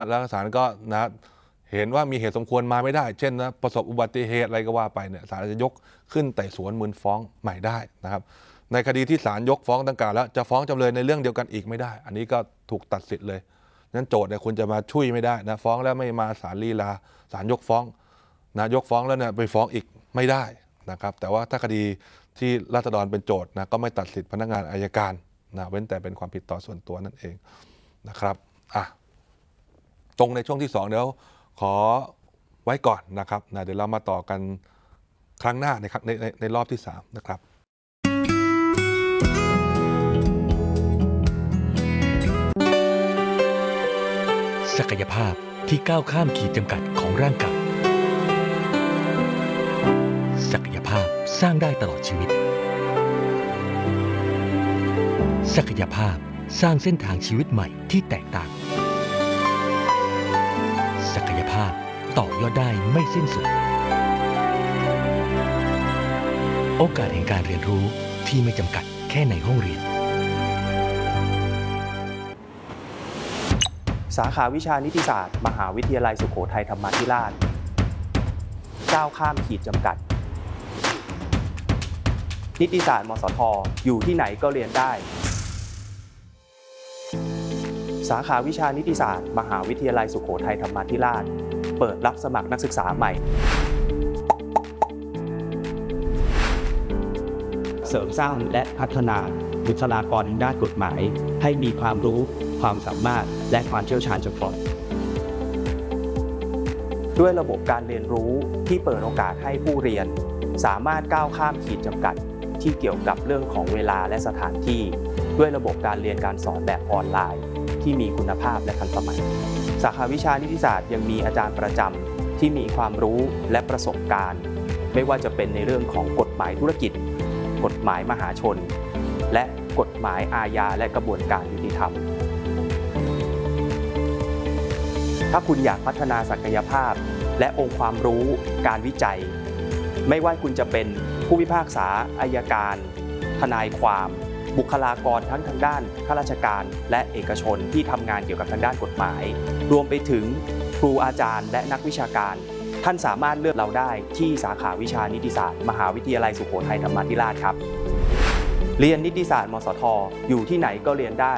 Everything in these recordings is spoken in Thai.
แล้วศาลก็นะเห็นว่ามีเหตุสมควรมาไม่ได้เช่นนะประสบอุบัติเหตุอะไรก็ว่าไปเนี่ยศาลจะยกขึ้นไต่สวนมูลฟ้องใหม่ได้นะครับในคดีที่ศาลยกฟ้องดังกล่าวแล้วจะฟ้องจำเลยในเรื่องเดียวกันอีกไม่ได้อันนี้ก็ถูกตัดสิทธิ์เลยนั้นโจทย์เนี่ยคุณจะมาช่วยไม่ได้นะฟ้องแล้วไม่มาศาลลีลาศาลยกฟ้องนะยกฟ้องแล้วเนี่ยไปฟ้องอีกไม่ได้นะครับแต่ว่าถ้าคดีที่ราษฎรเป็นโจทย์นะก็ไม่ตัดสิทธิพนักงานอัยการนะเว้นแต่เป็นความผิดต่อส่วนตัวนั่นเองนะครับตรงในช่วงที่2เดี๋ยวขอไว้ก่อนนะครับนะเดี๋ยวเรามาต่อกันครั้งหน้าในรอบที่3นะครับศักยภาพที่ก้าวข้ามขีดจำกัดของร่างกายศักยภาพสร้างได้ตลอดชีวิตศักยภาพสร้างเส้นทางชีวิตใหม่ที่แตกต่างศักยภาพต่อยอดได้ไม่สิ้นสุดโอกาสแห่งการเรียนรู้ที่ไม่จำกัดแค่ในห้องเรียนสาขาวิชานิติศาสตร์มหาวิทยาลัยสุโขทัยธรรมาธิราชก้าวข้ามขีดจำกัดนิติศาสตร์มสท.อยู่ที่ไหนก็เรียนได้สาขาวิชานิติศาสตร์มหาวิทยาลัยสุโขทัยธรรมาธิราชเปิดรับสมัครนักศึกษาใหม่เสริมสร้างและพัฒนาบุคลากรด้านกฎหมายให้มีความรู้ความสามารถและความเชี่ยวชาญเฉพาะด้วยระบบการเรียนรู้ที่เปิดโอกาสให้ผู้เรียนสามารถก้าวข้ามขีดจำกัดที่เกี่ยวกับเรื่องของเวลาและสถานที่ด้วยระบบการเรียนการสอนแบบออนไลน์ที่มีคุณภาพและทันสมัยสาขาวิชานิติศาสตร์ยังมีอาจารย์ประจำที่มีความรู้และประสบการณ์ไม่ว่าจะเป็นในเรื่องของกฎหมายธุรกิจกฎหมายมหาชนและกฎหมายอาญาและกระบวนการยุติธรรมถ้าคุณอยากพัฒนาศักยภาพและองค์ความรู้การวิจัยไม่ว่าคุณจะเป็นผู้พิพากษาอัยการทนายความบุคลากรทั้งทางด้านข้าราชการและเอกชนที่ทำงานเกี่ยวกับทางด้านกฎหมายรวมไปถึงครูอาจารย์และนักวิชาการท่านสามารถเลือกเราได้ที่สาขาวิชานิติศาสตร์มหาวิทยาลัยสุโขทัยธรรมาธิราชครับเรียนนิติศาสตร์มสท.อยู่ที่ไหนก็เรียนได้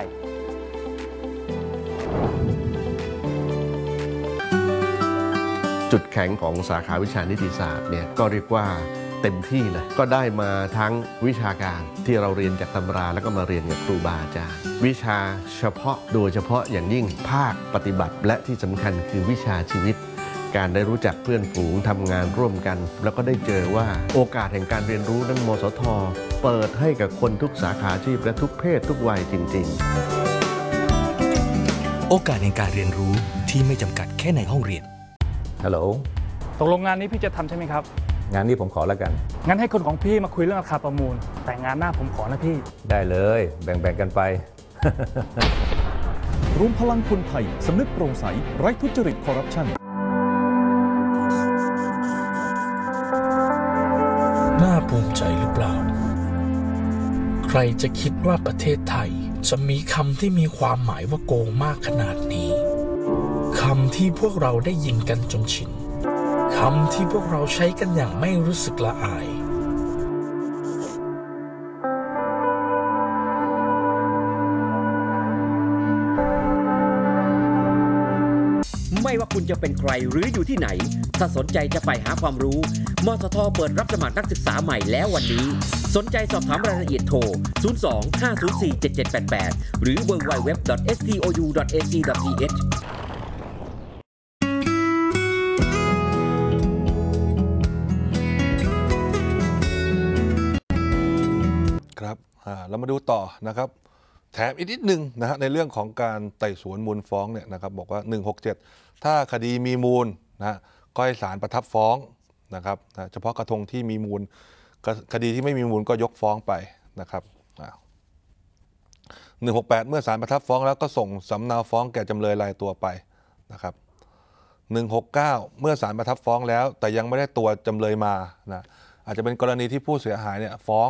จุดแข็งของสาขาวิชานิติศาสตร์เนี่ยก็เรียกว่าเต็มที่เลยก็ได้มาทั้งวิชาการที่เราเรียนจากตำราแล้วก็มาเรียนกับครูบาอาจารย์วิชาเฉพาะโดยเฉพาะอย่างยิ่งภาคปฏิบัติและที่สำคัญคือวิชาชีวิตการได้รู้จักเพื่อนฝูงทำงานร่วมกันแล้วก็ได้เจอว่าโอกาสแห่งการเรียนรู้นั้นมสท.เปิดให้กับคนทุกสาขาอาชีพและทุกเพศทุกวัยจริงๆโอกาสแห่งการเรียนรู้ที่ไม่จำกัดแค่ในห้องเรียนฮัลโหลตกลงงานนี้พี่จะทำใช่ไหมครับงานนี้ผมขอแล้วกันงั้นให้คนของพี่มาคุยเรื่องราคาประมูลแต่งานหน้าผมขอนะพี่ได้เลยแบ่งกันไปรวมพลังคนไทยสำนึกโปร่งใสไร้ทุจริตคอร์รัปชันน่าภูมิใจหรือเปล่าใครจะคิดว่าประเทศไทยจะมีคำที่มีความหมายว่าโกงมากขนาดนี้คำที่พวกเราได้ยินกันจนชินคำที่พวกเราใช้กันอย่างไม่รู้สึกละอายไม่ว่าคุณจะเป็นใครหรืออยู่ที่ไหนถ้าสนใจจะไปหาความรู้มสท.เปิดรับสมัครนักศึกษาใหม่แล้ววันนี้สนใจสอบถามรายละเอียดโทร 02-504-7788 หรือ www.stou.ac.th ครับเรามาดูต่อนะครับแถมอีกนิดนึงนะฮะในเรื่องของการไต่สวนมูลฟ้องเนี่ยนะครับบอกว่า167ถ้าคดีมีมูลนะก็ให้ศาลประทับฟ้องนะครับเฉพาะกระทงที่มีมูลคดีที่ไม่มีมูลก็ยกฟ้องไปนะครับ168เมื่อศาลประทับฟ้องแล้วก็ส่งสำเนาฟ้องแก่จำเลยรายตัวไปนะครับ169เมื่อศาลประทับฟ้องแล้วแต่ยังไม่ได้ตัวจำเลยมานะอาจจะเป็นกรณีที่ผู้เสียหายเนี่ยฟ้อง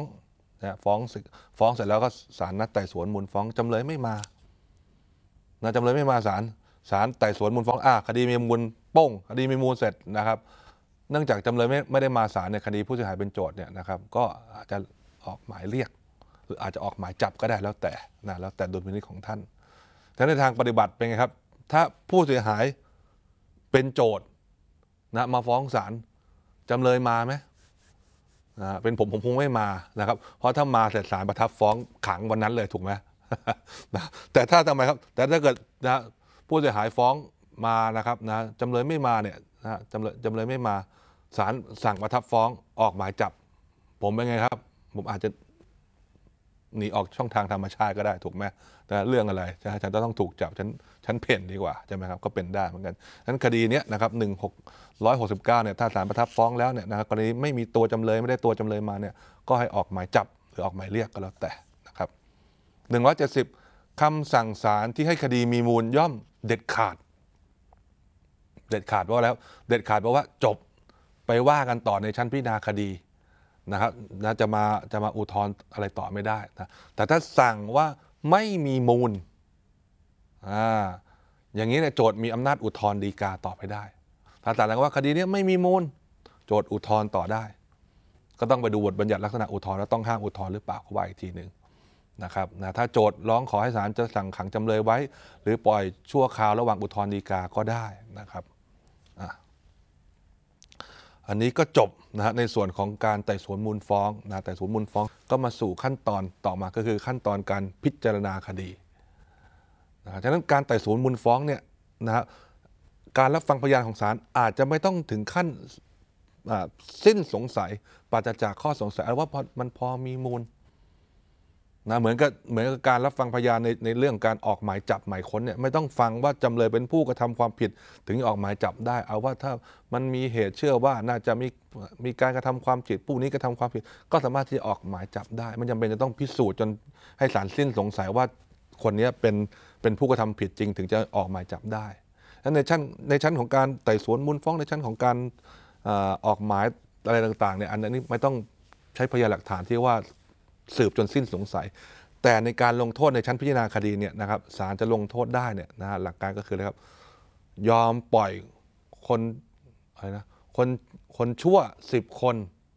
เสร็จแล้วก็ศาลนัดไต่สวนมูลฟ้องจำเลยไม่มานะจำเลยไม่มาศาลศาลไต่สวนมูลฟ้องคดีมีมูลโป้งคดีมีมูลเสร็จนะครับเนื่องจากจำเลยไม่ได้มาศาลในคดีผู้เสียหายเป็นโจทย์เนี่ยนะครับก็อาจจะออกหมายเรียกหรืออาจจะออกหมายจับก็ได้แล้วแต่นะแล้วแต่ดุลพินิจของท่านแต่ในทางปฏิบัติเป็นไงครับถ้าผู้เสียหายเป็นโจทย์นะมาฟ้องศาลจำเลยมาไหมเป็นผมคงไม่มานะครับเพราะถ้ามาเสร็จศาลประทับฟ้องขังวันนั้นเลยถูกไหม นะแต่ถ้าทำไมครับแต่ถ้าเกิดนะผู้เสียหายฟ้องมานะครับนะจำเลยไม่มาเนี่ยนะจำเลยไม่มาศาลสั่งประทับฟ้องออกหมายจับผมเป็นไงครับผมอาจจะหนีออกช่องทางธรรมชาติก็ได้ถูกไหมแต่เรื่องอะไรฉันต้องถูกจับฉันเพ่นดีกว่าใช่ไหมครับก็เป็นได้เหมือนกันนั้นคดีนี้นะครับ1669เนี่ยถ้าศาลประทับฟ้องแล้วเนี่ยนะครับกรณีไม่มีตัวจำเลยไม่ได้ตัวจำเลยมาเนี่ยก็ให้ออกหมายจับหรือออกหมายเรียกก็แล้วแต่นะครับ170คำสั่งศาลที่ให้คดีมีมูลย่อมเด็ดขาดว่าแล้วเด็ดขาดเพราะว่าจบไปว่ากันต่อในชั้นพิจารณาคดีนะครับจะมาอุทธรณ์อะไรต่อไม่ได้นะแต่ถ้าสั่งว่าไม่มีมูลอย่างนี้เนี่ยโจทย์มีอำนาจอุทธรณ์ฎีกาต่อไปได้ถ้าศาลสั่งว่าคดีนี้ไม่มีมูลโจทย์อุทธรณ์ต่อได้ก็ต้องไปดูบทบัญญัติลักษณะอุทธรณ์แล้วต้องห้ามอุทธรณ์หรือเปล่าก็ว่าอีกทีหนึ่งนะครับถ้าโจทย์ร้องขอให้ศาลจะสั่งขังจำเลยไว้หรือปล่อยชั่วคราวระหว่างอุทธรณ์ฎีกาก็ได้นะครับอันนี้ก็จบนะในส่วนของการไต่สวนมูลฟ้องไต่สวนมูลฟ้องก็มาสู่ขั้นตอนต่อมาก็คือขั้นตอนการพิจารณาคดีฉะนั้นการไต่สวนมูลฟ้องเนี่ยการรับฟังพยานของศาลอาจจะไม่ต้องถึงขั้นสิ้นสงสัยปราศจากข้อสงสัยว่ามันพอมีมูลเหมือนกับการรับฟังพยานในเรื่องการออกหมายจับหมายค้นเนี่ยไม่ต้องฟังว่าจำเลยเป็นผู้กระทำความผิดถึงออกหมายจับได้เอาว่าถ้ามันมีเหตุเชื่อว่าน่าจะมีการกระทำความผิดผู้นี้กระทำความผิดก็สามารถที่จะออกหมายจับได้ไม่จำเป็นจะต้องพิสูจน์จนให้ศาลสิ้นสงสัยว่าคนนี้เป็นผู้กระทำผิดจริงถึงจะออกหมายจับได้ในชั้นของการไต่สวนมูลฟ้องในชั้นของการออกหมายอะไรต่างๆเนี่ยอันนี้ไม่ต้องใช้พยานหลักฐานที่ว่าสืบจนสิ้นสงสัยแต่ในการลงโทษในชั้นพิจารณาคดีเนี่ยนะครับศาลจะลงโทษได้เนี่ยหลักการก็คืออะไรครับยอมปล่อยคนอะไรนะคนชั่ว10 คน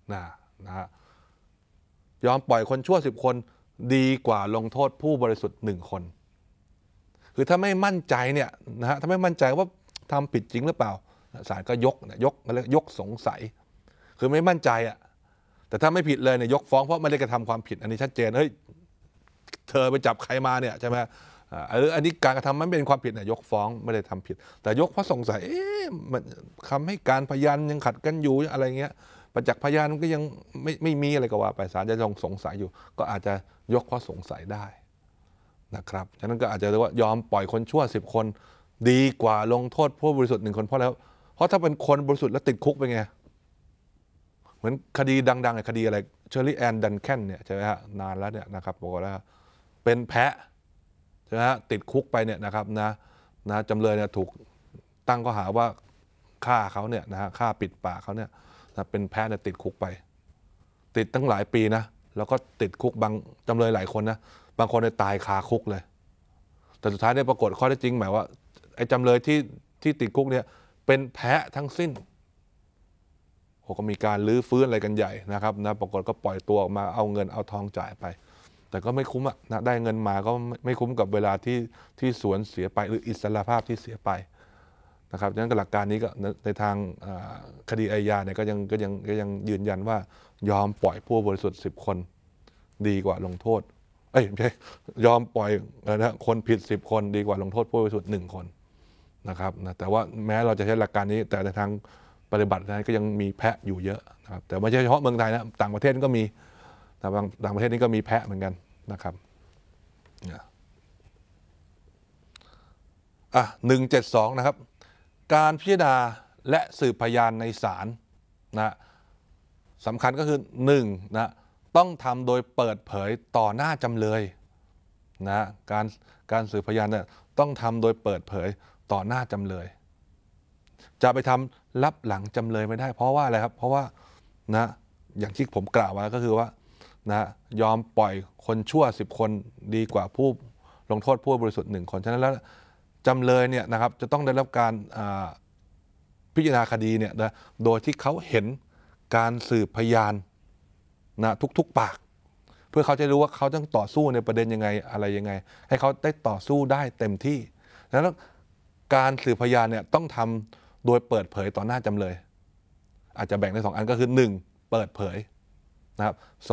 ยอมปล่อยคนชั่ว10 คนดีกว่าลงโทษผู้บริสุทธิ์1 คนคือถ้าไม่มั่นใจเนี่ยถ้าไม่มั่นใจว่าทำผิดจริงหรือเปล่าศาลก็ยกสงสัยคือไม่มั่นใจแต่ถ้าไม่ผิดเลยเนี่ยยกฟ้องเพราะไม่ได้กระทำความผิดอันนี้ชัดเจนเฮ้ยเธอไปจับใครมาเนี่ยใช่ไหมอันนี้การกระทำมันเป็นความผิดเนี่ยยกฟ้องไม่ได้ทำผิดแต่ยกเพราะสงสัยมันคำให้การพยานยังขัดกันอยู่อะไรเงี้ยประจักษ์พยานมันก็ยังไม่มีอะไรก็ว่าไปศาลจะสงสัยอยู่ก็อาจจะยกเพราะสงสัยได้นะครับฉะนั้นก็อาจจะเรียกว่ายอมปล่อยคนชั่ว10 คนดีกว่าลงโทษผู้บริสุทธิ์1 คนเพราะถ้าเป็นคนบริสุทธิ์แล้วติดคุกเป็นไงเหมือนคดีดังๆคดีอะไรเชอร์รี่แอนดันแคนเนี่ยใช่ไหมฮะนานแล้วเนี่ยนะครับบอกว่าเป็นแพะใช่ไหมฮะติดคุกไปเนี่ยนะครับนะจำเลยเนี่ยถูกตั้งข้อหาว่าฆ่าเขาเนี่ยฆ่าปิดปากเขาเนี่ยเป็นแพะเนี่ยติดคุกไปติดตั้งหลายปีนะแล้วก็ติดคุกบางจำเลยหลายคนนะบางคนเนี่ยตายคาคุกเลยแต่สุดท้ายเนี่ยปรากฏข้อเท็จจริงหมายว่าไอ้จำเลยที่ติดคุกเนี่ยเป็นแพะทั้งสิ้นก็มีการลื้อฟื้นอะไรกันใหญ่นะครับปรากฏก็ปล่อยตัวออกมาเอาเงินเอาทองจ่ายไปแต่ก็ไม่คุ้มได้เงินมาก็ไม่คุ้มกับเวลาที่สวนเสียไปหรืออิสรภาพที่เสียไปนะครับดังนั้นหลักการนี้ก็ในทางคดีอาญาเนี่ยก็ยังยืนยันว่ายอมปล่อยผู้บริสุทธิ์10 คนดีกว่าลงโทษไม่ใช่ยอมปล่อยคนผิด10 คนดีกว่าลงโทษผู้บริสุทธิ์1 คนนะครับแต่ว่าแม้เราจะใช้หลักการนี้แต่ในทางปฏิบัตินั้นก็ยังมีแพะอยู่เยอะนะครับแต่ไม่ใช่เฉพาะเมืองไทยนะต่างประเทศก็มีต่างประเทศนี่ก็มีแพะเหมือนกันนะครับ172นะครับการพิจารณาและสืบพยานในศาลสำคัญก็คือ1ต้องทำโดยเปิดเผยต่อหน้าจำเลยการสืบพยานเนี่ยต้องทำโดยเปิดเผยต่อหน้าจำเลยจะไปทำลับหลังจำเลยไม่ได้เพราะว่าอะไรครับเพราะว่าอย่างที่ผมกล่าวไว้ก็คือว่ายอมปล่อยคนชั่ว10 คนดีกว่าผู้ลงโทษผู้บริสุทธิ์1 คนฉะนั้นแล้วจำเลยเนี่ยนะครับจะต้องได้รับการพิจารณาคดีเนี่ยนะโดยที่เขาเห็นการสืบพยานนะทุกๆปากเพื่อเขาจะรู้ว่าเขาต้องต่อสู้ในประเด็นยังไงอะไรยังไงให้เขาได้ต่อสู้ได้เต็มที่แล้วการสืบพยานเนี่ยต้องทำโดยเปิดเผยต่อหน้าจำเลยอาจจะแบ่งได้2 อันก็คือ 1. เปิดเผยนะครับ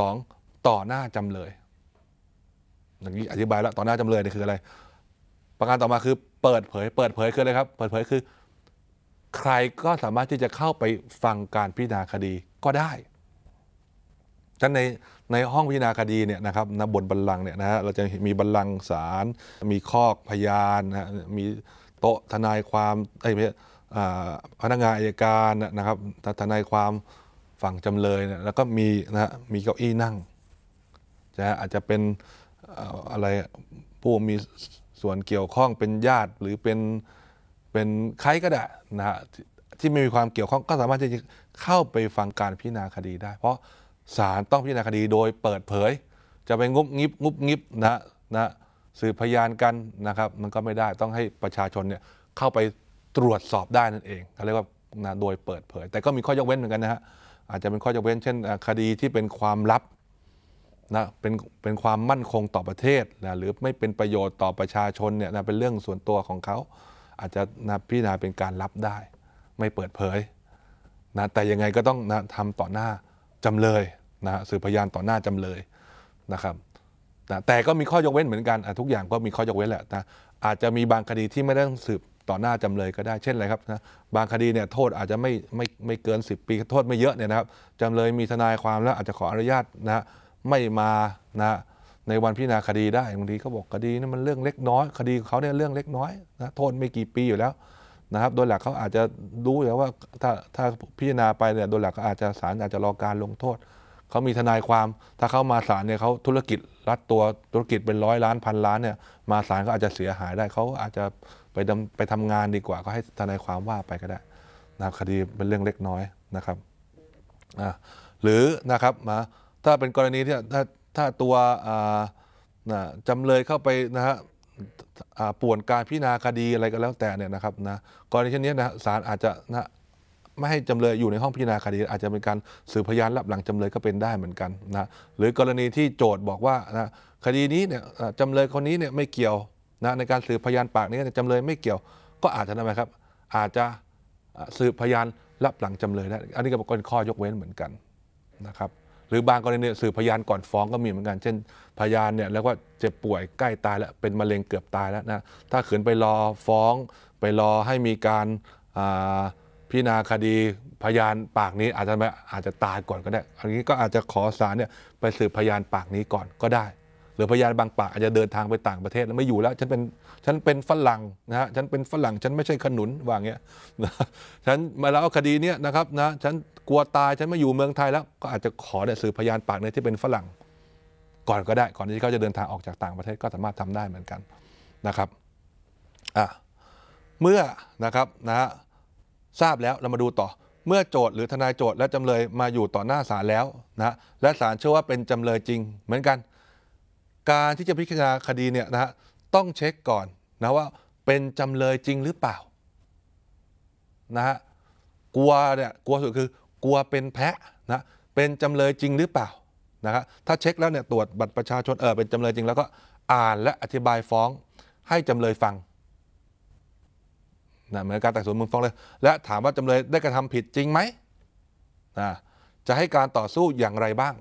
2. ต่อหน้าจำเลยอย่างนี้อธิบายแล้วต่อหน้าจำเลยนี่คืออะไรประการต่อมาคือเปิดเผยคืออะไรครับเปิดเผยคือใครก็สามารถที่จะเข้าไปฟังการพิจารณาคดีก็ได้ฉะนั้นในห้องพิจารณาคดีเนี่ยนะครับณบนบัลลังก์เนี่ยนะฮะเราจะมีบัลลังก์ศาลมีคอกพยานนะมีโต๊ะทนายความพนักงานอัยการนะครับทนายความฝั่งจำเลยนะแล้วก็มีนะมีเก้าอี้นั่งอาจจะเป็นอะไรผู้มีส่วนเกี่ยวข้องเป็นญาติหรือเป็นใครก็ได้นะฮะที่ไม่มีความเกี่ยวข้องก็สามารถที่จะเข้าไปฟังการพิจารณาคดีได้เพราะศาลต้องพิจารณาคดีโดยเปิดเผยจะไปงบงิบนะสืบพยานกันนะครับมันก็ไม่ได้ต้องให้ประชาชนเนี่ยเข้าไปตรวจสอบได้นั่นเองเขาเรียกว่านะโดยเปิดเผยแต่ก็มีข้อยกเว้นเหมือนกันนะฮะอาจจะเป็นข้อยกเว้นเช่นคดีที่เป็นความลับนะเป็นความมั่นคงต่อประเทศนะหรือไม่เป็นประโยชน์ต่อประชาชนเนี่ยนะเป็นเรื่องส่วนตัวของเขาอาจจะนะพิจารณาเป็นการลับได้ไม่เปิดเผยนะแต่ยังไงก็ต้องนะทำต่อหน้าจำเลยนะสืบพยานต่อหน้าจำเลยนะครับนะแต่ก็มีข้อยกเว้นเหมือนกันทุกอย่างก็มีข้อยกเว้นแหละนะอาจจะมีบางคดีที่ไม่ต้องสืบต่อหน้าจำเลยก็ได้เช่นอะไรครับนะบางคดีเนี่ยโทษอาจจะไม่เกิน10 ปีโทษไม่เยอะเนี่ยนะครับจำเลยมีทนายความแล้วอาจจะขออนุญาตนะไม่มานะในวันพิจารณาคดีได้บางทีเขาบอกคดีนั้นมันเรื่องเล็กน้อยคดีของเขาเนี่ยเรื่องเล็กน้อยนะโทษไม่กี่ปีอยู่แล้วนะครับโดยหลักเขาอาจจะรู้อยู่แล้วว่าถ้าพิจารณาไปเนี่ยโดยหลักก็อาจจะศาลอาจจะรอการลงโทษเขามีทนายความถ้าเขามาศาลเนี่ยเขาธุรกิจรัดตัวธุรกิจเป็น100 ล้าน1,000 ล้านเนี่ยมาศาลก็อาจจะเสียหายได้เขาอาจจะไปทำงานดีกว่าก็ให้ทนายความว่าไปก็ได้นะครับคดีเป็นเรื่องเล็กน้อยนะครับหรือนะครับถ้าเป็นกรณีที่ถ้าตัวจำเลยเข้าไปนะฮะป่วนการพิจารณาคดีอะไรก็แล้วแต่เนี่ยนะครับนะกรณีเช่นนี้นะศาลอาจจะนะไม่ให้จำเลยอยู่ในห้องพิจารณาคดีอาจจะเป็นการสืบพยานลับหลังจำเลยก็เป็นได้เหมือนกันนะหรือกรณีที่โจทก์บอกว่านะคดีนี้เนี่ยจำเลยคนนี้เนี่ยไม่เกี่ยวนะในการสืบพยานปากนี้จำเลยไม่เกี่ยวก็อาจจะทำไมครับอาจจะสืบพยานลับหลังจำเลยได้อันนี้ก็เป็นข้อยกเว้นเหมือนกันนะครับหรือบางกรณีสืบพยานก่อนฟ้องก็มีเหมือนกันเช่นพยานเนี่ยแล้วก็เจ็บป่วยใกล้ตายแล้วเป็นมะเร็งเกือบตายแล้วนะถ้าขืนไปรอฟ้องไปรอให้มีการพิจารณาคดีพยานปากนี้อาจจะตายก่อนก็ได้อันนี้ก็อาจจะขอศาลเนี่ยไปสืบพยานปากนี้ก่อนก็ได้หรือพยานบางปากอาจจะเดินทางไปต่างประเทศแล้วไม่อยู่แล้วฉันเป็นฝรั่งนะฮะฉันเป็นฝรั่งฉันไม่ใช่ขนุนว่าอย่างเงี้ยฉันมาแล้วคดีเนี้ยนะครับนะฉันกลัวตายฉันไม่อยู่เมืองไทยแล้วก็อาจจะขอเนี่ยสืบพยานปากเนี่ยที่เป็นฝรั่งก่อนก็ได้ก่อนที่เขาจะเดินทางออกจากต่างประเทศก็สามารถทำได้เหมือนกันนะครับเมื่อนะครับนะฮะทราบแล้วเรามาดูต่อเมื่อโจทก์หรือทนายโจทก์และจำเลยมาอยู่ต่อหน้าศาลแล้วนะและศาลเชื่อว่าเป็นจำเลยจริงเหมือนกันการที่จะพิจารณาคดีเนี่ยนะฮะต้องเช็คก่อนนะว่าเป็นจำเลยจริงหรือเปล่านะฮะกลัวสุดคือกลัวเป็นแพะนะเป็นจำเลยจริงหรือเปล่านะครับถ้าเช็คแล้วเนี่ยตรวจบัตรประชาชนเป็นจำเลยจริงแล้วก็อ่านและอธิบายฟ้องให้จำเลยฟังนะเหมือนการไต่สวนมูลฟ้องเลยและถามว่าจำเลยได้กระทำผิดจริงไหมจะให้การต่อสู้อย่างไรบ้าง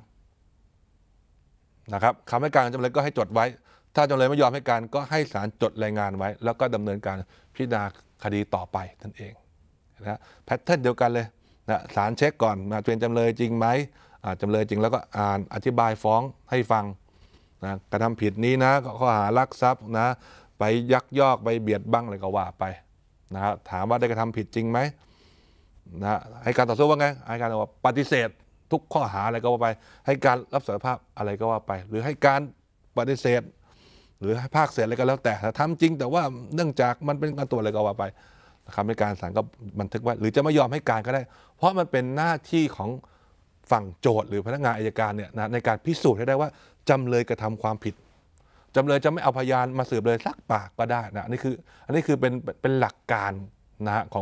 นะครับคำให้การจำเลยก็ให้จดไว้ถ้าจำเลยไม่ยอมให้การก็ให้ศาลจดรายงานไว้แล้วก็ดำเนินการพิจารณาคดีต่อไปนั่นเองนะแพทเทิร์นเดียวกันเลยนะศาลเช็คก่อนมาเป็นจำเลยจริงไหมจำเลยจริงแล้วก็อ่านอธิบายฟ้องให้ฟังนะกระทำผิดนี้นะข้อหาลักทรัพย์นะไปยักยอกไปเบียดบังอะไรก็ว่าไปนะครับถามว่าได้กระทำผิดจริงไหมนะให้การต่อสู้ว่าไงให้การว่าปฏิเสธทุกข้อหาอะไรก็ว่าไปให้การรับสารภาพอะไรก็ว่าไปหรือให้การปฏิเสธหรือให้ภาคเศษอะไรก็แล้วแต่ทำจริงแต่ว่าเนื่องจากมันเป็นการตัวอะไรก็ว่าไปคำให้การศาลก็บันทึกไว้หรือจะไม่ยอมให้การก็ได้เพราะมันเป็นหน้าที่ของฝั่งโจทก์หรือพนักงานอัยการเนี่ยนะในการพิสูจน์ให้ได้ว่าจำเลยกระทำความผิดจำเลยจะไม่เอาพยานมาสืบเลยสักปากก็ได้นะอันนี้คือเป็นหลักการนะฮะของ